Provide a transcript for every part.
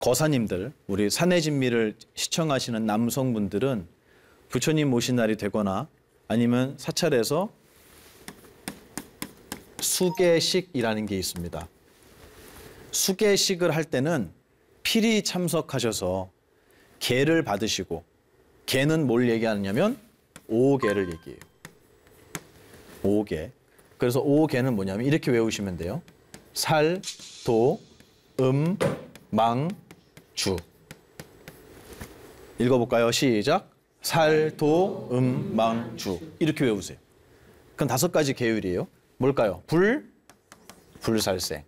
거사님들, 우리 산해진미를 시청하시는 남성분들은 부처님 모신 날이 되거나 아니면 사찰에서 수계식이라는 게 있습니다. 수계식을 할 때는 필히 참석하셔서 계를 받으시고, 계는 뭘 얘기하느냐면 5계를 얘기해요. 5계. 그래서 5계는 뭐냐면 이렇게 외우시면 돼요. 살, 도, 망, 주. 읽어볼까요? 시작. 살, 도, 망, 주. 이렇게 외우세요. 그럼 5가지 계율이에요. 뭘까요? 불살생.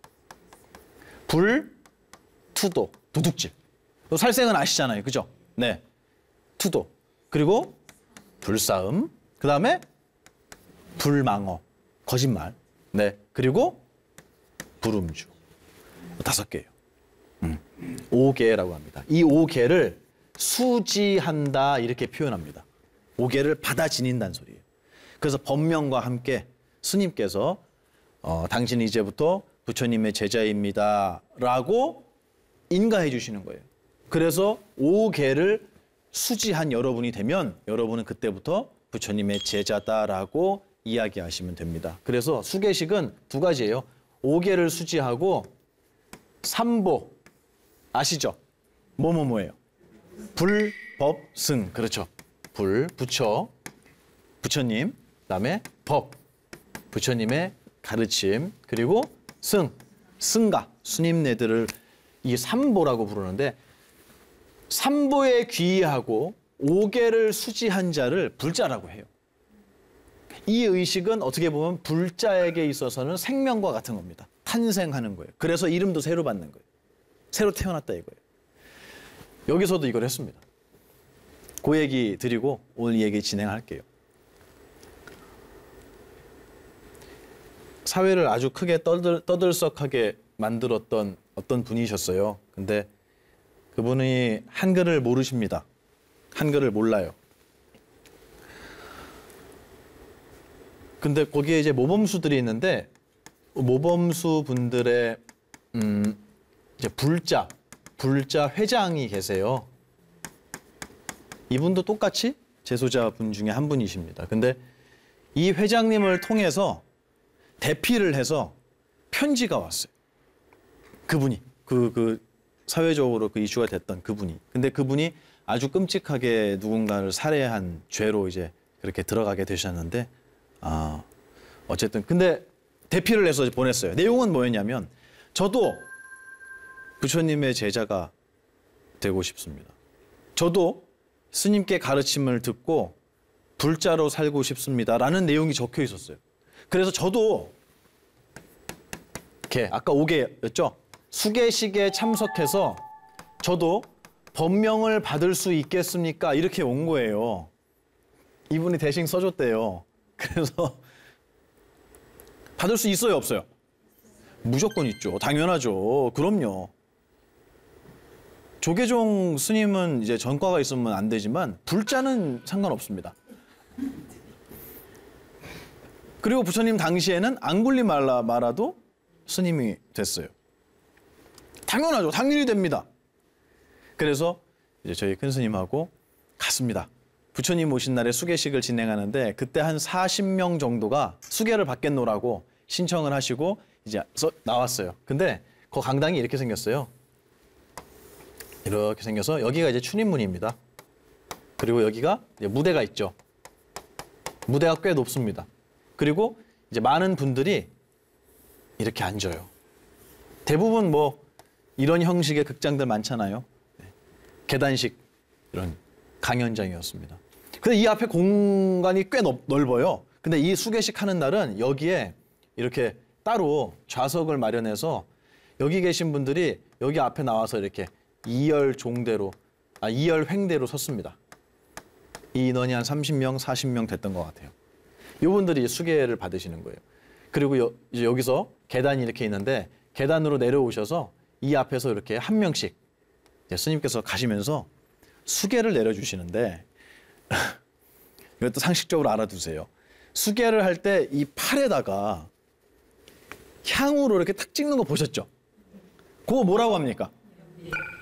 투도, 도둑질. 또 살생은 아시잖아요. 그죠? 네. 투도. 그리고 불싸움. 그 다음에 불망어. 거짓말. 네. 그리고 불음주. 5개예요. 5계라고 합니다. 이 5계를 수지한다 이렇게 표현합니다. 5계를 받아 지닌다는 소리예요. 그래서 법명과 함께 스님께서 당신이 이제부터 부처님의 제자입니다 라고 인가해 주시는 거예요. 그래서 5계를 수지한 여러분이 되면 여러분은 그때부터 부처님의 제자다라고 이야기하시면 됩니다. 그래서 수계식은 2가지예요. 5계를 수지하고 삼보 아시죠? 뭐예요? 불, 법, 승. 그렇죠. 불, 부처, 부처님. 그다음에 법, 부처님의 가르침. 그리고 승, 승가, 스님네들을 이 삼보라고 부르는데 삼보에 귀의하고 5계를 수지한 자를 불자라고 해요. 이 의식은 어떻게 보면 불자에게 있어서는 생명과 같은 겁니다. 탄생하는 거예요. 그래서 이름도 새로 받는 거예요. 새로 태어났다 이거예요. 여기서도 이걸 했습니다. 그 얘기 드리고 오늘 얘기 진행할게요. 사회를 아주 크게 떠들썩하게 만들었던 어떤 분이셨어요. 근데 그분이 한글을 모르십니다. 한글을 몰라요. 근데 거기에 이제 모범수들이 있는데 모범수 분들의 이제 불자 회장이 계세요. 이분도 똑같이 재소자분 중에 한 분이십니다. 근데 이 회장님을 통해서 대피를 해서 편지가 왔어요. 그분이 사회적으로 그 이슈가 됐던 그분이. 근데 그분이 아주 끔찍하게 누군가를 살해한 죄로 이제 그렇게 들어가게 되셨는데 어쨌든 근데 대피를 해서 보냈어요. 내용은 뭐였냐면 저도 부처님의 제자가 되고 싶습니다. 저도 스님께 가르침을 듣고 불자로 살고 싶습니다. 라는 내용이 적혀 있었어요. 그래서 저도 이렇게 아까 5계였죠? 수계식에 참석해서 저도 법명을 받을 수 있겠습니까? 이렇게 온 거예요. 이분이 대신 써줬대요. 그래서 받을 수 있어요, 없어요? 무조건 있죠. 당연하죠. 그럼요. 조계종 스님은 이제 전과가 있으면 안 되지만 불자는 상관없습니다. 그리고 부처님 당시에는 앙굴리말라도 스님이 됐어요. 당연하죠. 당연히 됩니다. 그래서 이제 저희 큰 스님하고 갔습니다. 부처님 오신 날에 수계식을 진행하는데 그때 한 40명 정도가 수계를 받겠노라고 신청을 하시고 이제 나왔어요. 근데 그 강당이 이렇게 생겼어요. 이렇게 생겨서 여기가 이제 출입문입니다. 그리고 여기가 이제 무대가 있죠. 무대가 꽤 높습니다. 그리고 이제 많은 분들이 이렇게 앉아요. 대부분 뭐 이런 형식의 극장들 많잖아요. 계단식 이런 강연장이었습니다. 근데 이 앞에 공간이 꽤 넓어요. 근데 이 수계식 하는 날은 여기에 이렇게 따로 좌석을 마련해서 여기 계신 분들이 여기 앞에 나와서 이렇게 2열 횡대로 섰습니다. 이 인원이 한 30명, 40명 됐던 것 같아요. 이분들이 수계를 받으시는 거예요. 그리고 이제 여기서 계단이 이렇게 있는데 계단으로 내려오셔서 이 앞에서 이렇게 한 명씩 스님께서 가시면서 수계를 내려주시는데 이것도 상식적으로 알아두세요. 수계를 할 때 이 팔에다가 향으로 이렇게 탁 찍는 거 보셨죠? 그거 뭐라고 합니까?